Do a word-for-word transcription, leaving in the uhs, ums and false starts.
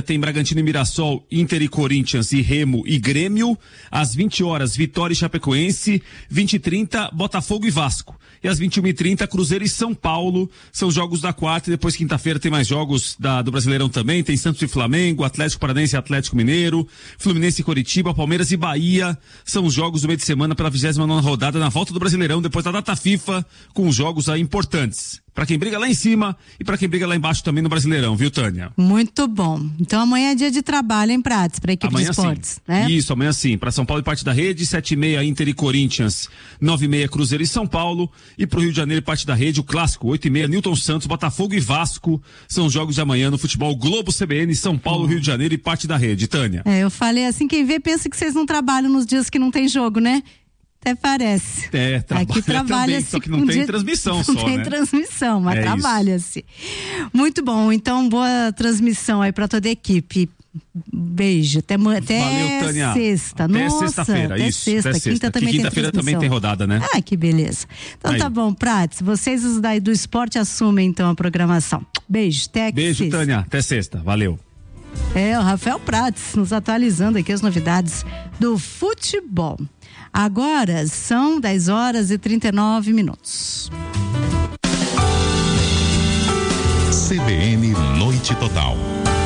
tem Bragantino e Mirassol, Inter e Corinthians e Remo e Grêmio. Às vinte horas, Vitória e Chapecoense. vinte e trinta, Botafogo e Vasco. E às vinte e uma e trinta, Cruzeiro e São Paulo. São jogos da quarta e depois quinta-feira tem mais jogos da, do Brasileirão também. Tem Santos e Flamengo, Atlético Paranaense e Atlético Mineiro, Fluminense e Coritiba, Palmeiras e Bahia. São os jogos do meio de semana pela vigésima nona rodada na volta do Brasileirão, depois da data FIFA, com os jogos aí importantes. Pra quem briga lá em cima e pra quem briga lá embaixo também no Brasileirão, viu, Tânia? Muito bom. Então amanhã é dia de trabalho em Prates, pra equipe amanhã de esportes, sim. né? Isso, amanhã sim. Pra São Paulo e parte da rede, sete e meia Inter e Corinthians, nove e meia Cruzeiro e São Paulo. E pro Rio de Janeiro e parte da rede, o clássico, oito e meia Newton Santos, Botafogo e Vasco. São os jogos de amanhã no futebol Globo C B N, São Paulo, hum. Rio de Janeiro e parte da rede, Tânia. É, eu falei assim, quem vê pensa que vocês não trabalham nos dias que não tem jogo, né? Até parece. É, trabalha Aqui trabalha-se. Também, só que não tem dia, transmissão não só, Não tem né? transmissão, mas é trabalha-se. Muito bom, então boa transmissão aí pra toda a equipe. Beijo, até, até Valeu, Tânia. sexta. Até Nossa, sexta-feira, até isso. Sexta. Até Quinta sexta. também Quinta-feira tem também tem rodada, né? Ah, que beleza. Então aí. Tá bom, Prates, vocês os daí do esporte assumem então a programação. Beijo, até Beijo, sexta. Tânia, até sexta, valeu. É, o Rafael Prates nos atualizando aqui as novidades do futebol. Agora são dez horas e trinta e nove minutos. C B N Noite Total.